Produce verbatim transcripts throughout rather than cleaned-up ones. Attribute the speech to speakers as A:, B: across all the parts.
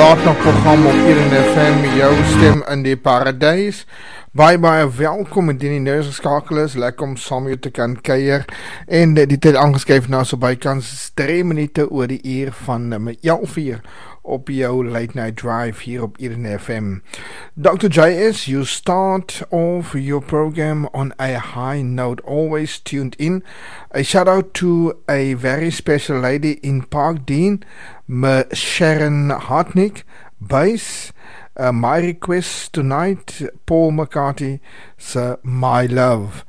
A: laatnagprogram op Eden F M, jou stem in die paradijs. Baie, baie welkom indien die nou geskakel is, lekker om saam jou te kan kuier. En die tyd aangeskryf nou so bykans drie minute oor die uur van elf uur op jou Late Night Drive hier op Eden F M. Doctor J S, you start off your program on a high note, always tuned in. A shout out to a very special lady in Parkdean, Sharon Hartnick, bass. Uh, my request tonight, Paul McCarthy, so My Love.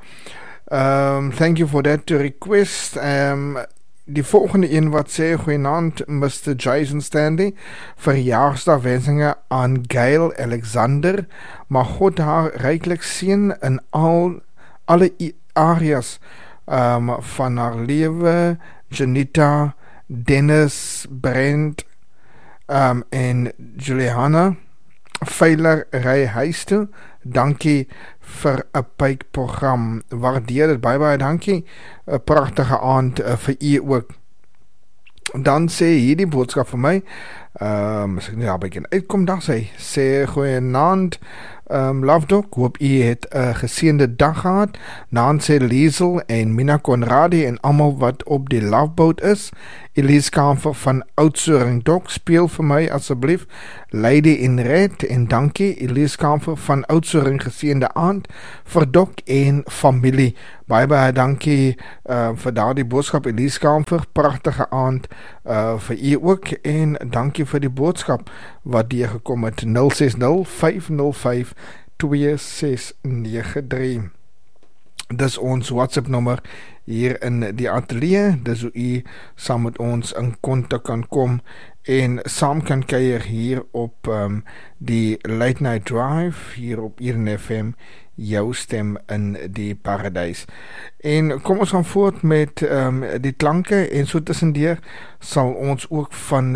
A: Um, thank you for that request. Um, die volgende een wat sê, goeienaand mister Jason Stanley, verjaarsdagwensinge aan Gail Alexander, mag God haar ryklik seën in al, alle areas um, van haar lewe, Janita, Dennis, Brent um, en Juliana, veilig ry huis toe. Dankie vir 'n pyk program. Waardeer dit baie baie dankie. 'n Pragtige aand uh, vir u ook. Dan sê hierdie boodskap vir my, um, as ek nie daarby kan uitkom, dan sê, sê goeienaand, um, Love Doc, hoop u het 'n uh, geseënde dag gehad. Naan sê Liesel en Mina Conradi en almal wat op die Loveboat is. Elise Kamfer van Oudtshoorn, Doc, speel vir my asseblief Lady in Red, en dankie Elise Kamfer van Oudtshoorn, geseënde aand vir Doc en familie. Baie baie dankie uh, vir daardie boodskap Elise Kamfer, pragtige aand uh, vir u ook, en dankie vir die boodskap wat die gekom het. nul ses nul vyf nul vyf twee ses nege drie. Dis ons WhatsApp nommer hier in die atelier. Dis hoe u saam met ons in kontak kan kom en saam kan kuier hier op um, die Late Night Drive hier op Eden F M, jou stem in die paradijs. En kom ons gaan voort met um, die klanke, en so tussendeur sal ons ook van